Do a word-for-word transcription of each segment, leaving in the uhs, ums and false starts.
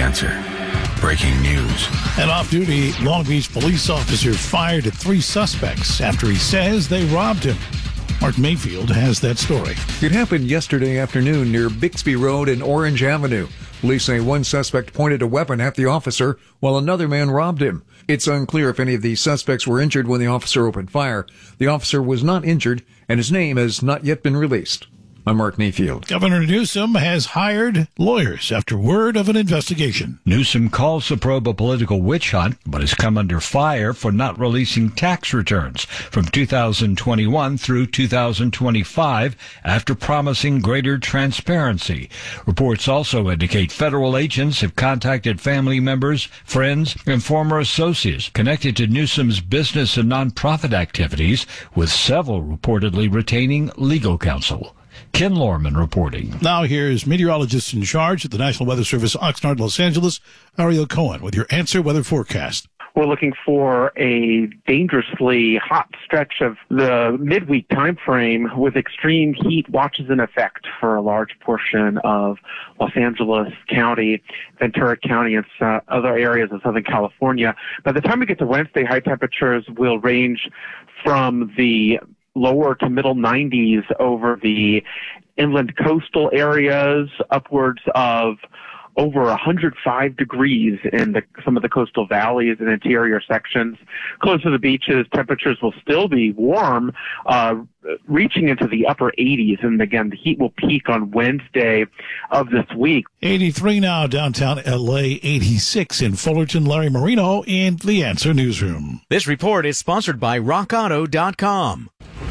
Answer. Breaking news. An off-duty Long Beach police officer fired at three suspects after he says they robbed him. Mark Mayfield has that story. It happened yesterday afternoon near Bixby Road and Orange Avenue. Police say one suspect pointed a weapon at the officer while another man robbed him. It's unclear if any of the suspects were injured when the officer opened fire. The officer was not injured, and his name has not yet been released. I'm Mark Mayfield. Governor Newsom has hired lawyers after word of an investigation. Newsom calls the probe a political witch hunt, but has come under fire for not releasing tax returns from two thousand twenty-one through two thousand twenty-five after promising greater transparency. Reports also indicate federal agents have contacted family members, friends, and former associates connected to Newsom's business and nonprofit activities, with several reportedly retaining legal counsel. Ken Lorman reporting. Now here's meteorologist in charge at the National Weather Service, Oxnard, Los Angeles, Ariel Cohen, with your Answer Weather forecast. We're looking for a dangerously hot stretch of the midweek time frame with extreme heat watches in effect for a large portion of Los Angeles County, Ventura County, and uh, other areas of Southern California. By the time we get to Wednesday, high temperatures will range from the lower to middle nineties over the inland coastal areas, upwards of over one hundred five degrees in the, some of the coastal valleys and interior sections. Close to the beaches, temperatures will still be warm, uh, reaching into the upper eighties. And again, the heat will peak on Wednesday of this week. eighty-three now, downtown L A, eighty-six in Fullerton. Larry Marino in the Answer Newsroom. This report is sponsored by rock auto dot com.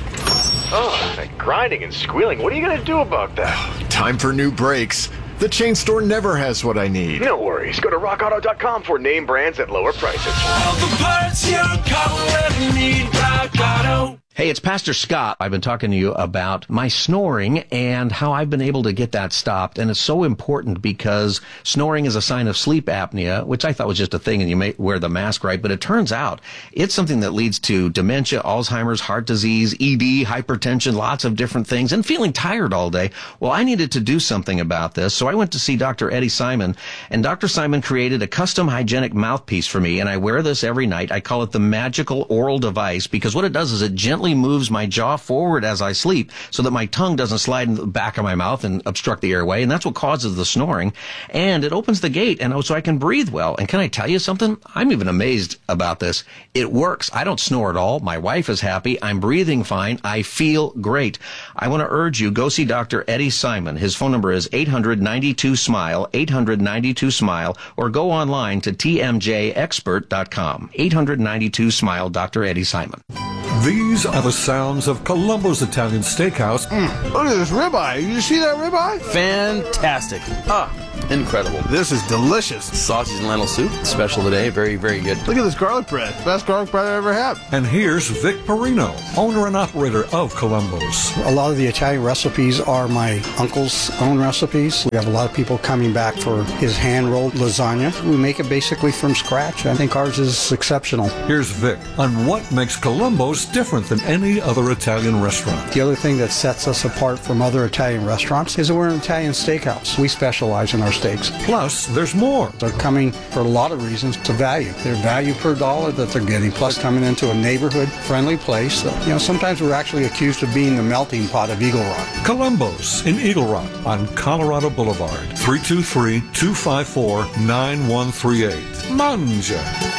Oh, that grinding and squealing. What are you going to do about that? Time for new brakes. The chain store never has what I need. No worries. Go to rock auto dot com for name brands at lower prices. All the parts your car will ever need, Rock Auto. Hey, it's Pastor Scott. I've been talking to you about my snoring and how I've been able to get that stopped. And it's so important because snoring is a sign of sleep apnea, which I thought was just a thing and you may wear the mask, right? But it turns out it's something that leads to dementia, Alzheimer's, heart disease, E D, hypertension, lots of different things, and feeling tired all day. Well, I needed to do something about this. So I went to see Doctor Eddie Simon, and Doctor Simon created a custom hygienic mouthpiece for me. And I wear this every night. I call it the magical oral device because what it does is it gently moves my jaw forward as I sleep so that my tongue doesn't slide in the back of my mouth and obstruct the airway, and that's what causes the snoring. And it opens the gate, and so I can breathe well. And can I tell you something? I'm even amazed about this. It works. I don't snore at all. My wife is happy. I'm breathing fine. I feel great. I want to urge you, go see Doctor Eddie Simon. His phone number is eight hundred ninety-two smile, eight hundred ninety-two smile, or go online to t m j expert dot com. eight hundred ninety-two smile, Doctor Eddie Simon. These are the sounds of Columbo's Italian Steakhouse. Mm, look at this ribeye. You see that ribeye? Fantastic. Ah, incredible. This is delicious. Sausage and lentil soup, special today. Very, very good. Look at this garlic bread. Best garlic bread I ever had. And here's Vic Perino, owner and operator of Columbo's. A lot of the Italian recipes are my uncle's own recipes. We have a lot of people coming back for his hand-rolled lasagna. We make it basically from scratch. I think ours is exceptional. Here's Vic on what makes Columbo's different than any other Italian restaurant. The other thing that sets us apart from other Italian restaurants is that we're an Italian steakhouse. We specialize in our steaks. Plus, there's more. They're coming for a lot of reasons to value. Their value per dollar that they're getting, plus coming into a neighborhood-friendly place. That, you know, sometimes we're actually accused of being the melting pot of Eagle Rock. Columbo's in Eagle Rock on Colorado Boulevard. three two three, two five four, nine one three eight. Manja.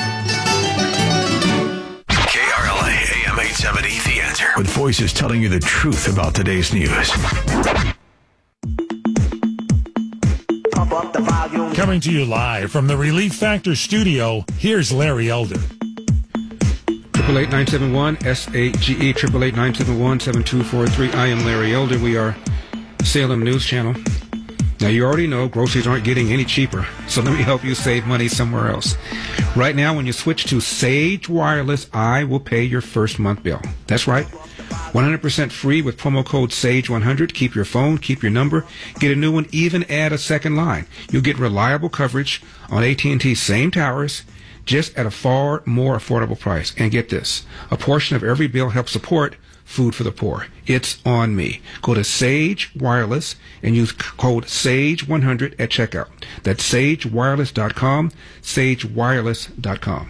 eight seventy The Answer. With voices telling you the truth about today's news. Coming to you live from the Relief Factor studio, here's Larry Elder. triple eight nine seven one S A G E, triple eight nine seven one seven two four three. I am Larry Elder. We are Salem News Channel. Now, you already know groceries aren't getting any cheaper, so let me help you save money somewhere else. Right now, when you switch to Sage Wireless, I will pay your first month bill. That's right. one hundred percent free with promo code SAGE one hundred. Keep your phone, keep your number, get a new one, even add a second line. You'll get reliable coverage on A T and T's same towers, just at a far more affordable price. And get this, a portion of every bill helps support food for the poor. It's on me. Go to Sage Wireless and use code sage one hundred at checkout. That's sage wireless dot com, sage wireless dot com.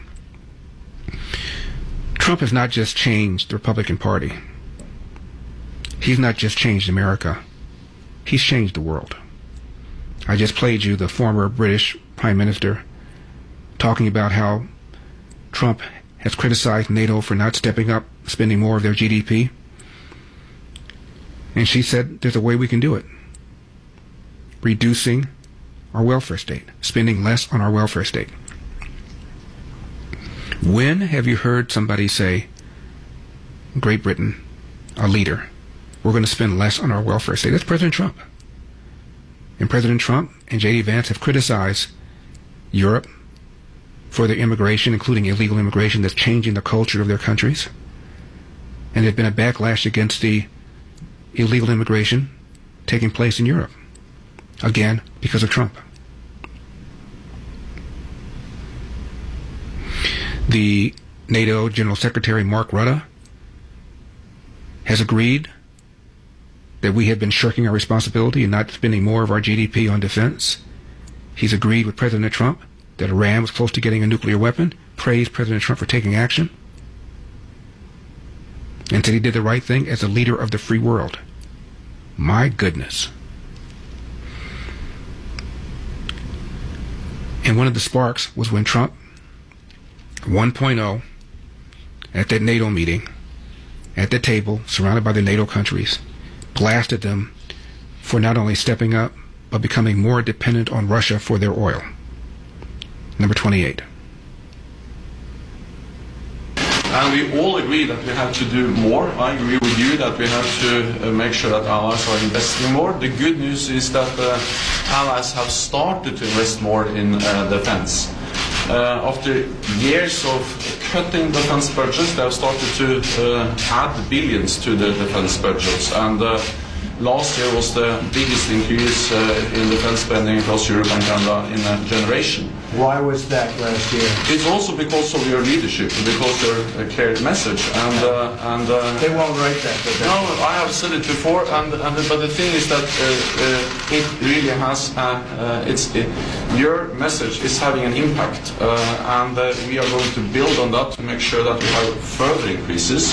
Trump has not just changed the Republican Party. He's not just changed America. He's changed the world. I just played you the former British Prime Minister talking about how Trump has criticized NATO for not stepping up, spending more of their G D P. And she said there's a way we can do it. Reducing our welfare state, spending less on our welfare state. When have you heard somebody say, Great Britain, a leader, we're going to spend less on our welfare state? That's President Trump. And President Trump and J D Vance have criticized Europe for their immigration, including illegal immigration that's changing the culture of their countries. And there's been a backlash against the illegal immigration taking place in Europe. Again, because of Trump. The NATO General Secretary Mark Rutte has agreed that we have been shirking our responsibility and not spending more of our G D P on defense. He's agreed with President Trump that Iran was close to getting a nuclear weapon, praised President Trump for taking action, and said he did the right thing as a leader of the free world. My goodness. And one of the sparks was when Trump, one point oh, at that NATO meeting, at the table, surrounded by the NATO countries, blasted them for not only stepping up, but becoming more dependent on Russia for their oil. Number twenty-eight. And we all agree that we have to do more. I agree with you that we have to uh, make sure that allies are investing more. The good news is that uh, allies have started to invest more in uh, defense. Uh, after years of cutting defense budgets, they have started to uh, add billions to the defense budgets. And uh, last year was the biggest increase uh, in defense spending across Europe and Canada in a generation. Why was that last year? It's also because of your leadership, because your uh, clear message, and uh, and uh, they won't write that. No, I have said it before, and, and but the thing is that uh, uh, it really has. Uh, uh, it's it, your message is having an impact, uh, and uh, we are going to build on that to make sure that we have further increases.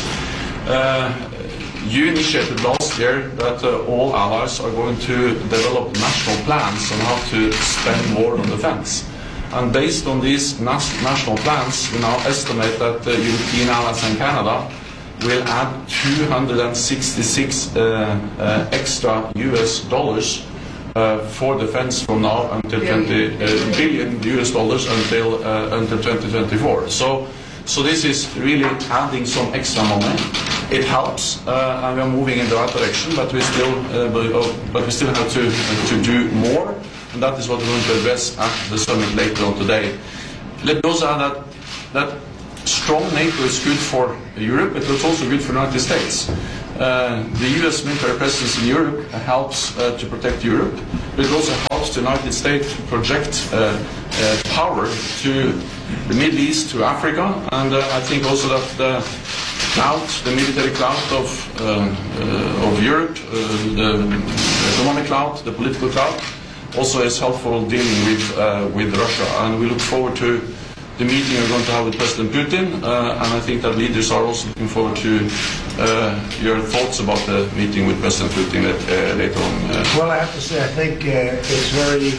Uh, You initiated last year that uh, all allies are going to develop national plans on how to spend more on defense. And based on these nas national plans, we now estimate that the uh, European allies and Canada will add two hundred sixty-six uh, uh, extra U S dollars uh, for defense from now until twenty uh, billion U S dollars until uh, until twenty twenty-four. So. So this is really adding some extra money. It helps, uh, and we are moving in the right direction. But we still, uh, but, uh, but we still have to uh, to do more, and that is what we're going to address at the summit later on today. Let me also add that that strong NATO is good for Europe, but it's also good for the United States. Uh, the U S military presence in Europe helps uh, to protect Europe, but it also helps the United States to project uh, uh, power to the Middle East, to Africa, and uh, I think also that the clout, the military clout of, uh, uh, of Europe, uh, the economic clout, the political clout, also is helpful dealing with, uh, with Russia, and we look forward to the meeting we're going to have with President Putin, uh, and I think that leaders are also looking forward to uh, your thoughts about the meeting with President Putin uh, later on. Uh. Well, I have to say, I think uh, it's very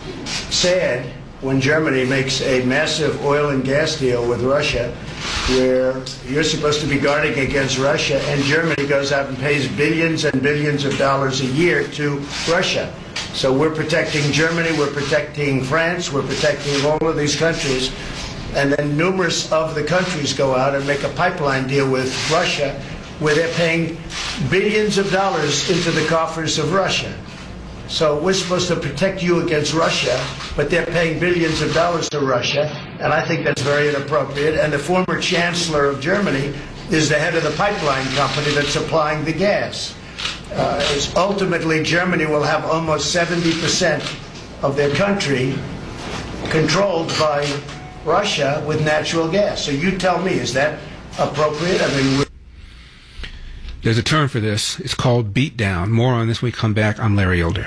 sad when Germany makes a massive oil and gas deal with Russia, where you're supposed to be guarding against Russia, and Germany goes out and pays billions and billions of dollars a year to Russia. So we're protecting Germany, we're protecting France, we're protecting all of these countries, and then numerous of the countries go out and make a pipeline deal with Russia, where they're paying billions of dollars into the coffers of Russia. So we're supposed to protect you against Russia, but they're paying billions of dollars to Russia, and I think that's very inappropriate. And the former chancellor of Germany is the head of the pipeline company that's supplying the gas. Uh, it's ultimately, Germany will have almost seventy percent of their country controlled by Russia with natural gas. So you tell me, is that appropriate? I mean, There's a term for this. It's called beat down. More on this when we come back. I'm Larry Elder.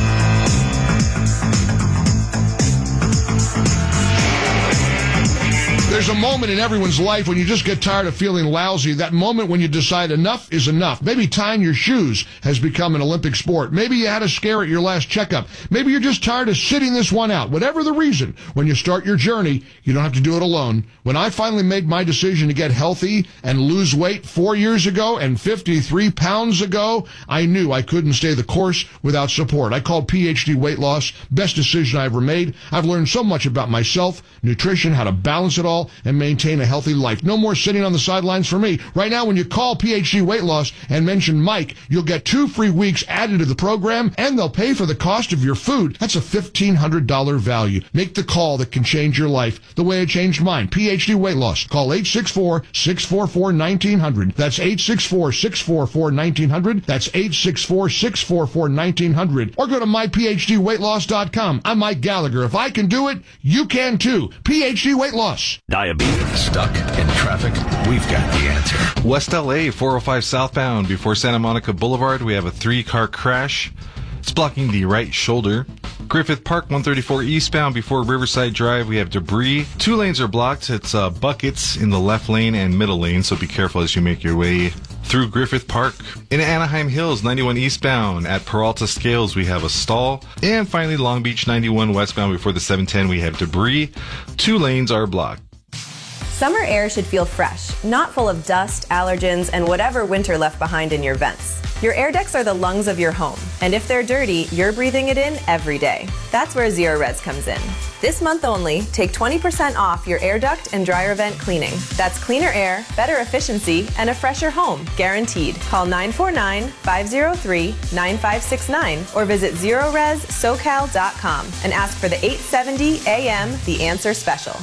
There's a moment in everyone's life when you just get tired of feeling lousy. That moment when you decide enough is enough. Maybe tying your shoes has become an Olympic sport. Maybe you had a scare at your last checkup. Maybe you're just tired of sitting this one out. Whatever the reason, when you start your journey, you don't have to do it alone. When I finally made my decision to get healthy and lose weight four years ago and fifty-three pounds ago, I knew I couldn't stay the course without support. I called P H D Weight Loss. Best decision I ever made. I've learned so much about myself, nutrition, how to balance it all, and maintain a healthy life. No more sitting on the sidelines for me. Right now, when you call P H D Weight Loss and mention Mike, you'll get two free weeks added to the program, and they'll pay for the cost of your food. That's a fifteen hundred dollars value. Make the call that can change your life the way it changed mine. P H D Weight Loss. Call eight six four, six four four, one nine zero zero. That's eight six four, six four four, one nine zero zero. That's eight six four, six four four, one nine zero zero. Or go to my p h d weight loss dot com. I'm Mike Gallagher. If I can do it, you can too. P H D Weight Loss. Diabetes. Stuck in traffic? We've got the answer. West L A, four oh five southbound before Santa Monica Boulevard. We have a three-car crash. It's blocking the right shoulder. Griffith Park, one thirty-four eastbound before Riverside Drive. We have debris. Two lanes are blocked. It's uh, buckets in the left lane and middle lane, so be careful as you make your way through Griffith Park. In Anaheim Hills, ninety-one eastbound at Peralta Scales, we have a stall. And finally, Long Beach, ninety-one westbound before the seven ten, we have debris. Two lanes are blocked. Summer air should feel fresh, not full of dust, allergens, and whatever winter left behind in your vents. Your air decks are the lungs of your home, and if they're dirty, you're breathing it in every day. That's where Zero Res comes in. This month only, take twenty percent off your air duct and dryer vent cleaning. That's cleaner air, better efficiency, and a fresher home, guaranteed. Call nine four nine, five zero three, nine five six nine or visit zero res socal dot com and ask for the eight seventy A M The Answer Special.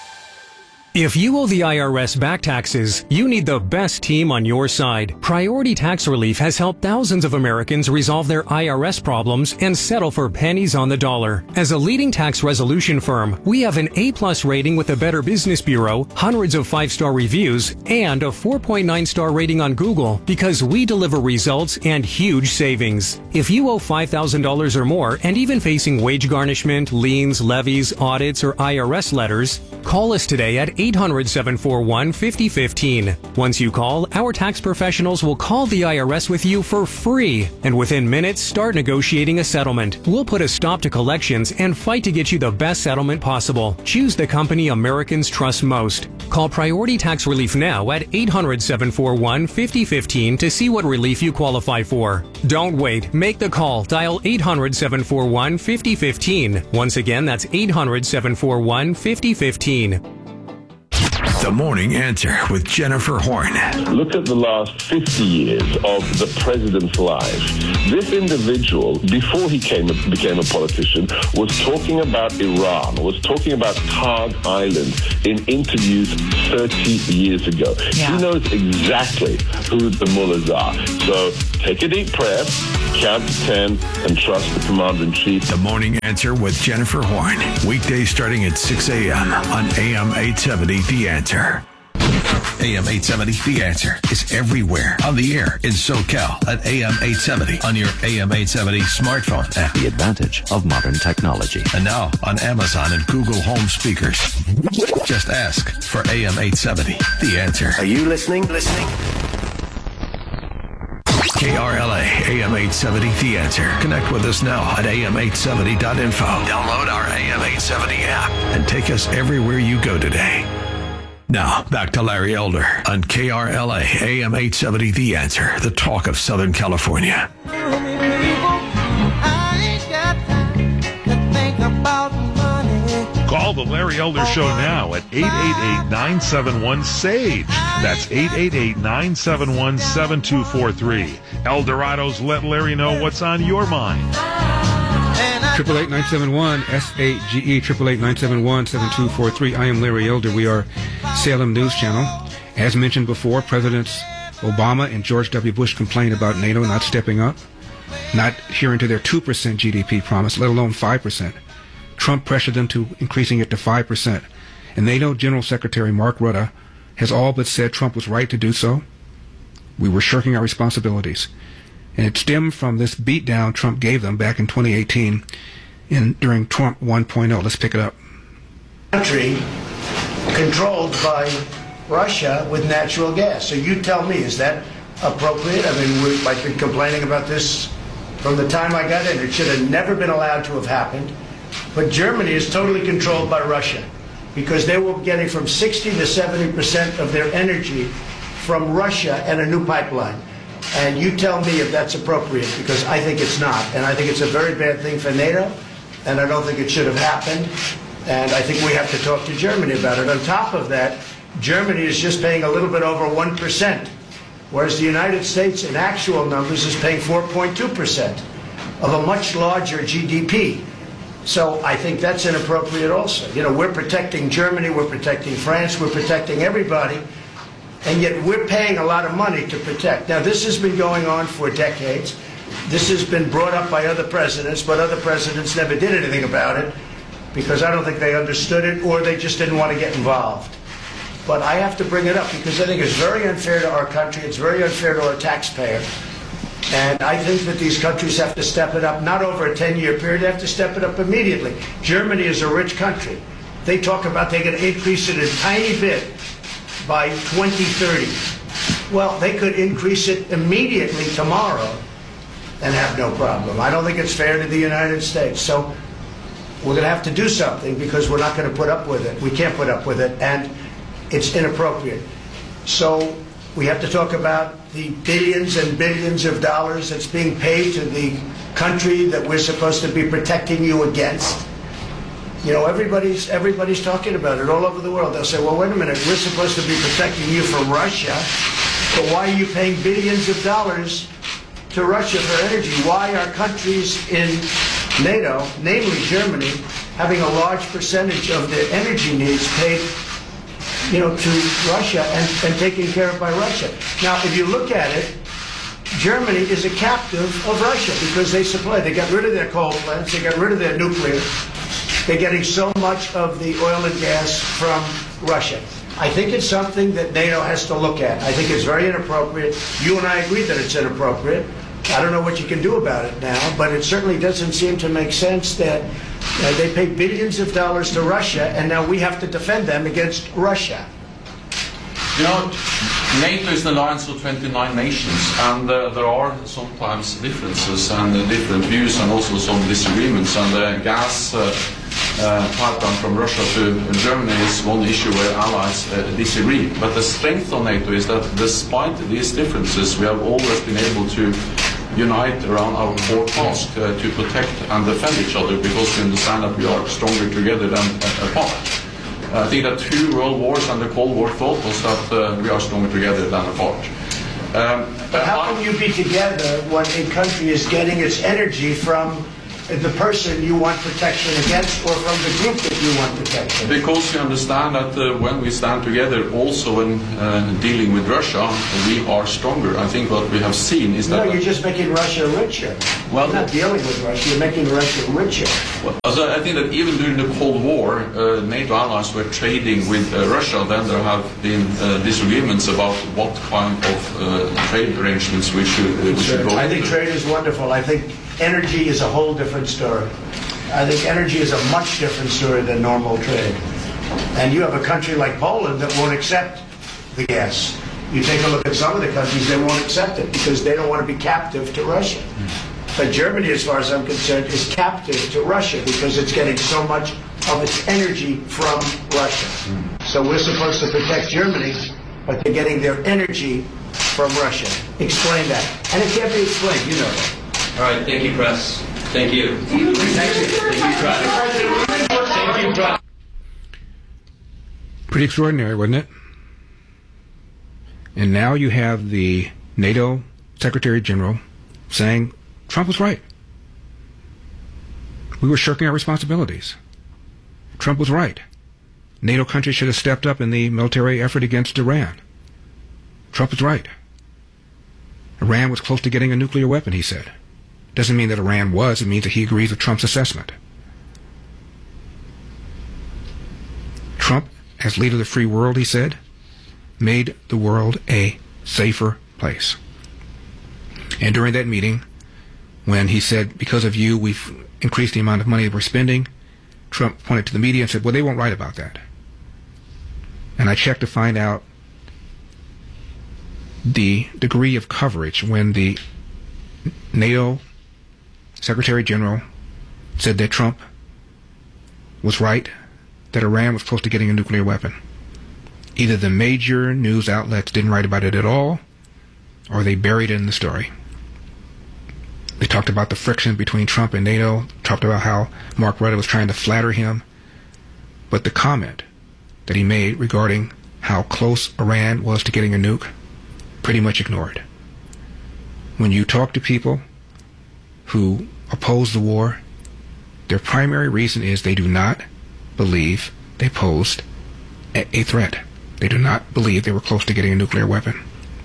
If you owe the I R S back taxes, you need the best team on your side. Priority Tax Relief has helped thousands of Americans resolve their I R S problems and settle for pennies on the dollar. As a leading tax resolution firm, we have an A-plus rating with the Better Business Bureau, hundreds of five-star reviews, and a four point nine star rating on Google because we deliver results and huge savings. If you owe five thousand dollars or more and even facing wage garnishment, liens, levies, audits, or I R S letters, call us today at eight hundred, seven four one, five oh one five. Once you call, our tax professionals will call the I R S with you for free, and within minutes start negotiating a settlement. We'll put a stop to collections and fight to get you the best settlement possible. Choose the company Americans trust most. Call Priority Tax Relief now at eight hundred, seven four one, five oh one five to see what relief you qualify for. Don't wait. Make the call. Dial eight hundred, seven four one, five oh one five. Once again, that's eight hundred, seven four one, five oh one five. The Morning Answer with Jennifer Horn. Look at the last fifty years of the president's life. This individual, before he came, became a politician, was talking about Iran, was talking about Kharg Island in interviews thirty years ago. Yeah. He knows exactly who the mullahs are. So take a deep breath, count to ten, and trust the commander-in-chief. The Morning Answer with Jennifer Horn. Weekdays starting at six a.m. on A M eight seventy, The Answer. A M eight seventy, The Answer is everywhere. On the air in SoCal at A M eight seventy. On your A M eight seventy smartphone app. The advantage of modern technology. And now on Amazon and Google Home speakers. Just ask for A M eight seventy, The Answer. Are you listening? Listening? K R L A, A M eight seventy, The Answer. Connect with us now at A M eight seventy dot info. Download our A M eight seventy app and take us everywhere you go today. Now, back to Larry Elder on K R L A, A M eight seventy, The Answer, the talk of Southern California. Call the Larry Elder Show now at eight eight eight, nine seven one, S A G E. That's eight eight eight, nine seven one, seven two four three. Eldorado's Let Larry Know What's on Your Mind. Triple eight nine seven one S A G E triple eight nine seven one seven two four three. I am Larry Elder. We are Salem News Channel. As mentioned before, Presidents Obama and George W. Bush complained about NATO not stepping up, not adhering to their two percent G D P promise, let alone five percent. Trump pressured them to increasing it to five percent. And NATO General Secretary Mark Rutte has all but said Trump was right to do so. We were shirking our responsibilities. And it stemmed from this beatdown Trump gave them back in twenty eighteen in, during Trump one point oh. Let's pick it up. Country controlled by Russia with natural gas. So you tell me, is that appropriate? I mean, we, I've been complaining about this from the time I got in. It should have never been allowed to have happened. But Germany is totally controlled by Russia because they were getting from sixty to seventy percent of their energy from Russia and a new pipeline. And you tell me if that's appropriate, because I think it's not. And I think it's a very bad thing for NATO, and I don't think it should have happened. And I think we have to talk to Germany about it. On top of that, Germany is just paying a little bit over one percent, whereas the United States, in actual numbers, is paying four point two percent of a much larger G D P. So I think that's inappropriate also. You know, we're protecting Germany, we're protecting France, we're protecting everybody, and yet we're paying a lot of money to protect. Now, this has been going on for decades. This has been brought up by other presidents, but other presidents never did anything about it because I don't think they understood it or they just didn't want to get involved. But I have to bring it up because I think it's very unfair to our country. It's very unfair to our taxpayer. And I think that these countries have to step it up, not over a ten-year period. They have to step it up immediately. Germany is a rich country. They talk about they're going to increase it a tiny bit by twenty thirty. Well, they could increase it immediately tomorrow and have no problem. I don't think it's fair to the United States. So we're going to have to do something because we're not going to put up with it. We can't put up with it, and it's inappropriate. So we have to talk about the billions and billions of dollars that's being paid to the country that we're supposed to be protecting you against. You know, everybody's everybody's talking about it all over the world. They'll say, well, wait a minute, we're supposed to be protecting you from Russia, but why are you paying billions of dollars to Russia for energy? Why are countries in NATO, namely Germany, having a large percentage of their energy needs paid, you know, to Russia and, and taken care of by Russia? Now, if you look at it, Germany is a captive of Russia because they supply. They got rid of their coal plants. They got rid of their nuclear. They're getting so much of the oil and gas from Russia. I think it's something that NATO has to look at. I think it's very inappropriate. You and I agree that it's inappropriate. I don't know what you can do about it now, but it certainly doesn't seem to make sense that uh, they pay billions of dollars to Russia, and now we have to defend them against Russia. You know, NATO is an alliance of twenty-nine nations, and uh, there are sometimes differences and uh, different views and also some disagreements. And the uh, gas uh, uh, pipeline from Russia to Germany is one issue where allies uh, disagree. But the strength of NATO is that despite these differences, we have always been able to unite around our core task uh, to protect and defend each other because we understand that we are stronger together than uh, apart. I think that two world wars and the Cold War taught us that uh, we are stronger together than apart. Um, but how can you be together when a country is getting its energy from the person you want protection against or from the group that you want protection? Because you understand that uh, when we stand together also in uh, dealing with Russia, we are stronger. I think what we have seen is that... No, you're just making Russia richer. Well, you're not dealing with Russia, you're making Russia richer. Well, so I think that even during the Cold War, uh, NATO allies were trading with uh, Russia. Then there have been uh, disagreements about what kind of uh, trade arrangements we should, uh, we should go I think to. trade is wonderful. I think energy is a whole different story. I think energy is a much different story than normal trade. And you have a country like Poland that won't accept the gas. You take a look at some of the countries, they won't accept it because they don't want to be captive to Russia. But Germany, as far as I'm concerned, is captive to Russia because it's getting so much of its energy from Russia. So we're supposed to protect Germany, but they're getting their energy from Russia. Explain that. And it can't be explained, you know that. All right, thank you, press. Thank you. Thank you. Thank you, press. Thank you, press. Pretty extraordinary, wasn't it? And now you have the NATO Secretary General saying Trump was right. We were shirking our responsibilities. Trump was right. NATO countries should have stepped up in the military effort against Iran. Trump was right. Iran was close to getting a nuclear weapon, he said. Doesn't mean that Iran was. It means that he agrees with Trump's assessment. Trump, as leader of the free world, he said, made the world a safer place. And during that meeting, when he said, because of you, we've increased the amount of money that we're spending, Trump pointed to the media and said, well, they won't write about that. And I checked to find out the degree of coverage when the NATO Secretary General said that Trump was right, that Iran was close to getting a nuclear weapon. Either the major news outlets didn't write about it at all, or they buried it in the story. They talked about the friction between Trump and NATO, talked about how Mark Rutte was trying to flatter him. But the comment that he made regarding how close Iran was to getting a nuke, pretty much ignored. When you talk to people who oppose the war, their primary reason is they do not believe they posed a, a threat. They do not believe they were close to getting a nuclear weapon.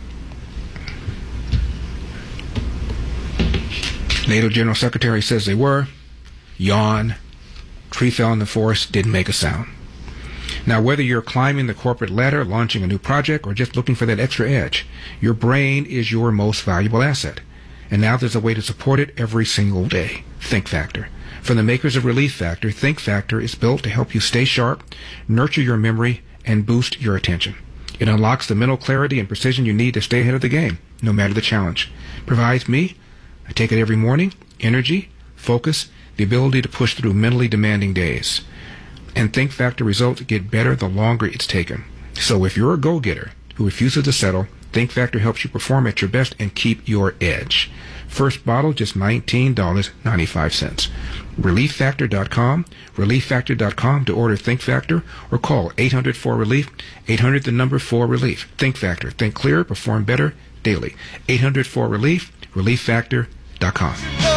NATO General Secretary says they were. Yawn. Tree fell in the forest, didn't make a sound. Now, whether you're climbing the corporate ladder, launching a new project, or just looking for that extra edge, your brain is your most valuable asset. And now there's a way to support it every single day. Think Factor. From the makers of Relief Factor, Think Factor is built to help you stay sharp, nurture your memory, and boost your attention. It unlocks the mental clarity and precision you need to stay ahead of the game, no matter the challenge. Provides me, I take it every morning, energy, focus, the ability to push through mentally demanding days. And Think Factor results get better the longer it's taken. So if you're a go-getter who refuses to settle, Think Factor helps you perform at your best and keep your edge. First bottle, just nineteen dollars and ninety-five cents. relief factor dot com, relief factor dot com to order Think Factor, or call eight hundred four relief, eight hundred the number four relief. Think Factor. Think clearer, perform better daily. eight hundred four relief, relief factor dot com.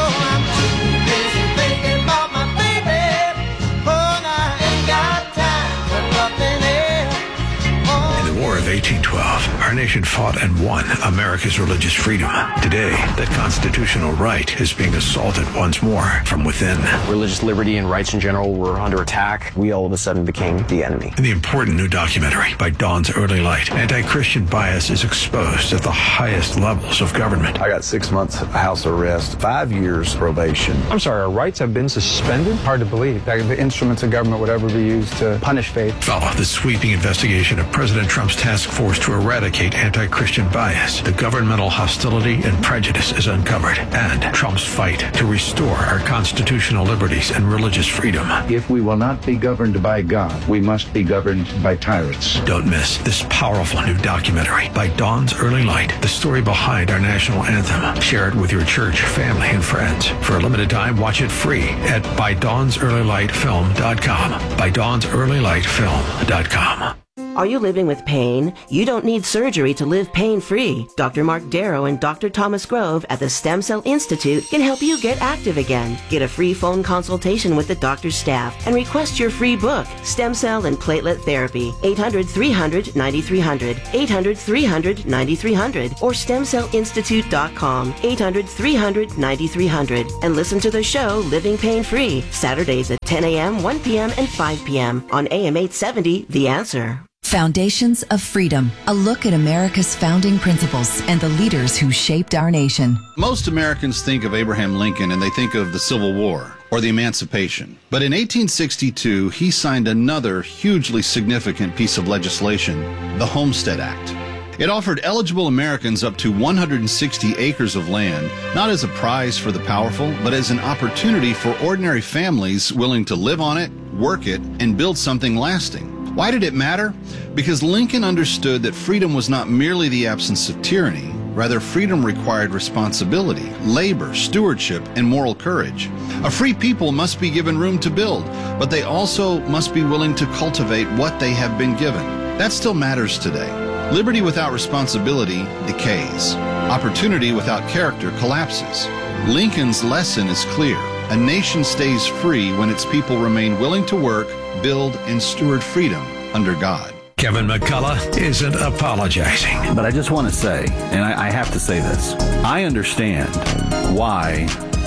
Of eighteen twelve, our nation fought and won America's religious freedom. Today, that constitutional right is being assaulted once more from within. Religious liberty and rights in general were under attack. We all of a sudden became the enemy. In the important new documentary, By Dawn's Early Light, anti-Christian bias is exposed at the highest levels of government. I got six months house arrest, five years probation. I'm sorry, our rights have been suspended? Hard to believe that the instruments of government would ever be used to punish faith. Follow the sweeping investigation of President Trump's task force to eradicate anti-Christian bias. The governmental hostility and prejudice is uncovered, and Trump's fight to restore our constitutional liberties and religious freedom. If we will not be governed by God, we must be governed by tyrants. Don't miss this powerful new documentary, By Dawn's Early Light, the story behind our national anthem. Share it with your church, family, and friends. For a limited time, watch it free at by dawns early light film dot com. by dawns early light film dot com. Are you living with pain? You don't need surgery to live pain-free. Doctor Mark Darrow and Doctor Thomas Grove at the Stem Cell Institute can help you get active again. Get a free phone consultation with the doctor's staff and request your free book, Stem Cell and Platelet Therapy. eight hundred, three hundred, ninety-three hundred, eight hundred, three hundred, ninety-three hundred, or stem cell institute dot com, eight hundred, three hundred, ninety-three hundred. And listen to the show Living Pain-Free, Saturdays at ten a.m., one p.m., and five p.m. on A M eight seventy, The Answer. Foundations of Freedom, a look at America's founding principles and the leaders who shaped our nation. Most Americans think of Abraham Lincoln and they think of the Civil War or the Emancipation. But in eighteen sixty-two, he signed another hugely significant piece of legislation, the Homestead Act. It offered eligible Americans up to one hundred sixty acres of land, not as a prize for the powerful, but as an opportunity for ordinary families willing to live on it, work it, and build something lasting. Why did it matter? Because Lincoln understood that freedom was not merely the absence of tyranny. Rather, freedom required responsibility, labor, stewardship, and moral courage. A free people must be given room to build, but they also must be willing to cultivate what they have been given. That still matters today. Liberty without responsibility decays. Opportunity without character collapses. Lincoln's lesson is clear. A nation stays free when its people remain willing to work, build, and steward freedom under God. Kevin McCullough isn't apologizing. But I just want to say, and I, I have to say this, I understand why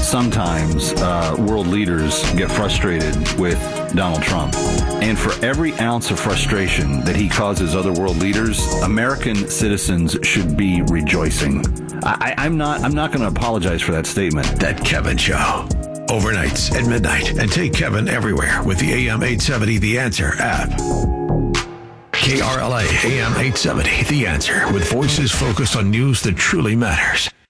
sometimes uh, world leaders get frustrated with Donald Trump. And for every ounce of frustration that he causes other world leaders, American citizens should be rejoicing. I, I'm not I'm not going to apologize for that statement. That Kevin Show. Overnights at midnight. And take Kevin everywhere with the A M eight seventy The Answer app. K R L A A M eight seventy The Answer, with voices focused on news that truly matters.